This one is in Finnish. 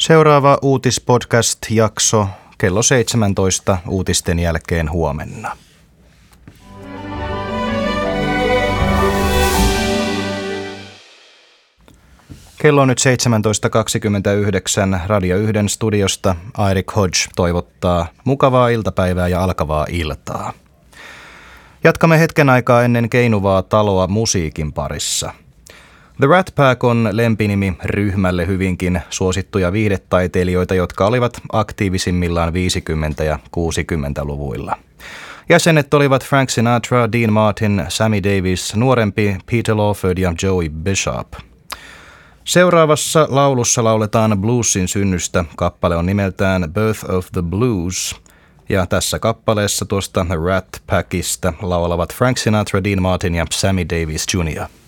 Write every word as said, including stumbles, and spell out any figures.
Seuraava uutispodcast-jakso kello seitsemäntoista uutisten jälkeen huomenna. Kello on nyt seitsemäntoista kaksikymmentäyhdeksän. Radio yhden studiosta Eirik Hodge toivottaa mukavaa iltapäivää ja alkavaa iltaa. Jatkamme hetken aikaa ennen keinuvaa taloa musiikin parissa. The Rat Pack on lempinimi ryhmälle hyvinkin suosittuja viihdetaiteilijoita, jotka olivat aktiivisimmillaan viisikymmentä- ja kuusikymmentäluvuilla. Jäsenet olivat Frank Sinatra, Dean Martin, Sammy Davis, nuorempi Peter Lawford ja Joey Bishop. Seuraavassa laulussa lauletaan bluesin synnystä. Kappale on nimeltään Birth of the Blues. Ja tässä kappaleessa tuosta Rat Packista laulavat Frank Sinatra, Dean Martin ja Sammy Davis junior